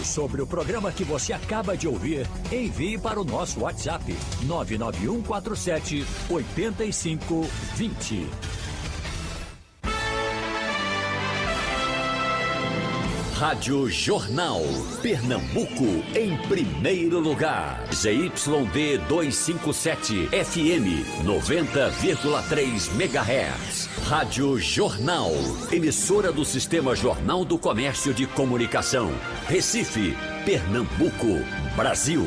dados sobre o programa que você acaba de ouvir, envie para o nosso WhatsApp 99147 8520. Rádio Jornal, Pernambuco, em primeiro lugar. ZYD 257, FM 90,3 MHz. Rádio Jornal, emissora do Sistema Jornal do Comércio de Comunicação. Recife, Pernambuco, Brasil.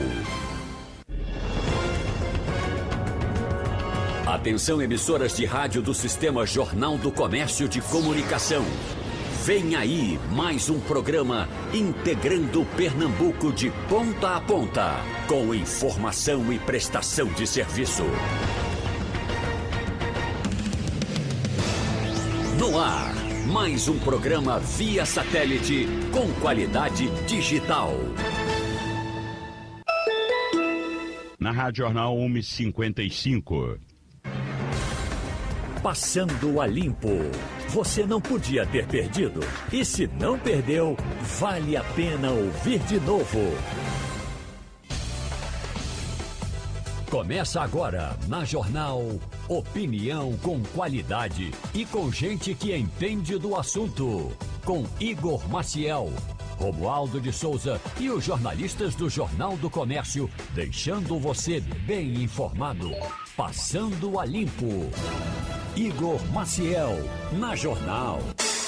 Atenção, emissoras de rádio do Sistema Jornal do Comércio de Comunicação. Vem aí mais um programa integrando Pernambuco de ponta a ponta, com informação e prestação de serviço. No ar, mais um programa via satélite com qualidade digital. Na Rádio Jornal 1h55. Passando a limpo. Você não podia ter perdido. E se não perdeu, vale a pena ouvir de novo. Começa agora, na Jornal, opinião com qualidade e com gente que entende do assunto. Com Igor Maciel, Romualdo de Souza e os jornalistas do Jornal do Comércio, deixando você bem informado. Passando a limpo. Igor Maciel, na Jornal.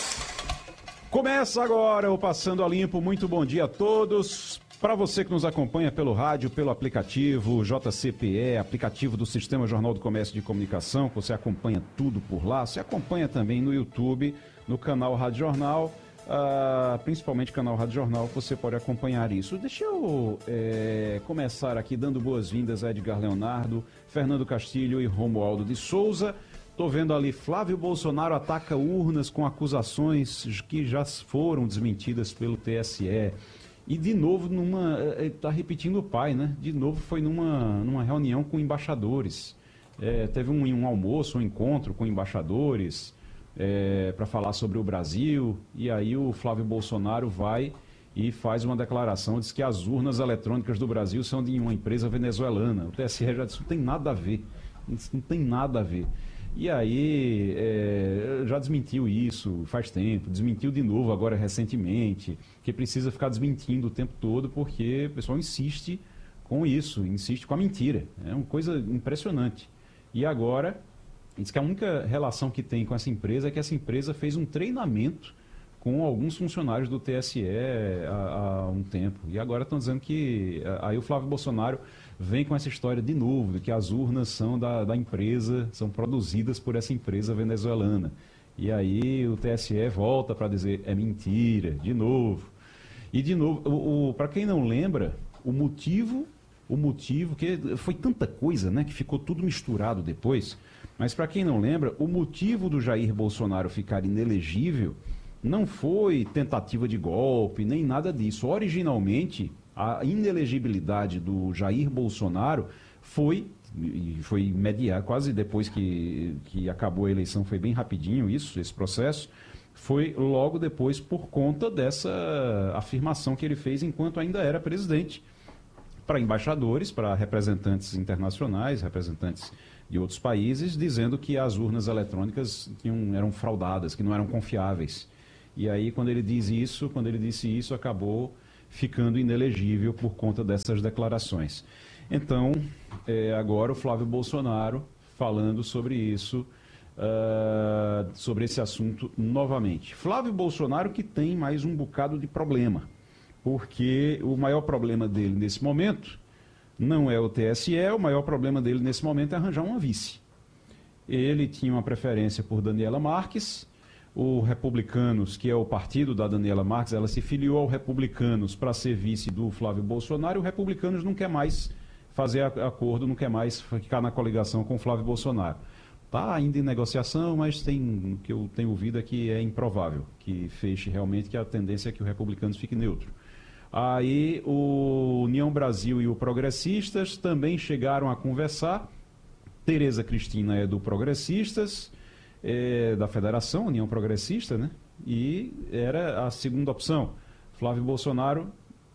Começa agora o Passando a Limpo. Muito bom dia a todos. Para você que nos acompanha pelo rádio, pelo aplicativo JCPE, aplicativo do Sistema Jornal do Comércio de Comunicação, você acompanha tudo por lá. Você acompanha também no YouTube, no canal Rádio Jornal, principalmente canal Rádio Jornal, você pode acompanhar isso. Deixa eu começar aqui dando boas-vindas a Edgar Leonardo, Fernando Castilho e Romualdo de Souza. Estou vendo ali, Flávio Bolsonaro ataca urnas com acusações que já foram desmentidas pelo TSE. E de novo, está repetindo o pai, né? De novo foi numa reunião com embaixadores. Teve um almoço, um encontro com embaixadores para falar sobre o Brasil. E aí o Flávio Bolsonaro vai e faz uma declaração, diz que as urnas eletrônicas do Brasil são de uma empresa venezuelana. O TSE já disse, não tem nada a ver. Isso não tem nada a ver. E aí, já desmentiu isso faz tempo, desmentiu de novo agora recentemente, que precisa ficar desmentindo o tempo todo porque o pessoal insiste com isso, insiste com a mentira. É uma coisa impressionante. E agora, diz que a única relação que tem com essa empresa é que essa empresa fez um treinamento com alguns funcionários do TSE há um tempo. E agora estão dizendo que aí o Flávio Bolsonaro vem com essa história de novo, de que as urnas são da empresa, são produzidas por essa empresa venezuelana. E aí o TSE volta para dizer, é mentira, de novo. E de novo, para quem não lembra, o motivo, que foi tanta coisa, né, que ficou tudo misturado depois, mas para quem não lembra, o motivo do Jair Bolsonaro ficar inelegível não foi tentativa de golpe, nem nada disso. Originalmente, a inelegibilidade do Jair Bolsonaro foi imediata, quase depois que acabou a eleição, foi bem rapidinho esse processo, foi logo depois por conta dessa afirmação que ele fez enquanto ainda era presidente, para embaixadores, para representantes internacionais, representantes de outros países, dizendo que as urnas eletrônicas eram fraudadas, que não eram confiáveis. E aí, quando ele disse isso, acabou ficando inelegível por conta dessas declarações. Então, agora o Flávio Bolsonaro falando sobre isso, sobre esse assunto novamente. Flávio Bolsonaro que tem mais um bocado de problema, porque o maior problema dele nesse momento não é o TSE, o maior problema dele nesse momento é arranjar uma vice. Ele tinha uma preferência por Daniela Marques. O Republicanos, que é o partido da Daniela Marques, ela se filiou ao Republicanos para ser vice do Flávio Bolsonaro, e o Republicanos não quer mais fazer acordo, não quer mais ficar na coligação com o Flávio Bolsonaro. Está ainda em negociação, mas o que eu tenho ouvido é que é improvável que feche realmente, que a tendência é que o Republicanos fique neutro. Aí o União Brasil e o Progressistas também chegaram a conversar. Tereza Cristina é do Progressistas, da Federação União Progressista, né? E era a segunda opção. Flávio Bolsonaro